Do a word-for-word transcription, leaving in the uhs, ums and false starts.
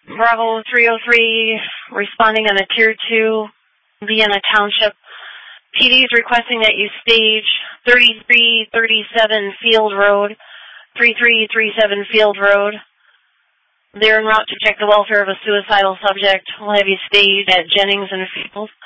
Bravo three oh three, responding on a Tier two, Vienna Township. P D is requesting that you stage thirty-three thirty-seven Field Road, thirty-three thirty-seven Field Road. They're en route to check the welfare of a suicidal subject. We'll have you staged at Jennings and Field.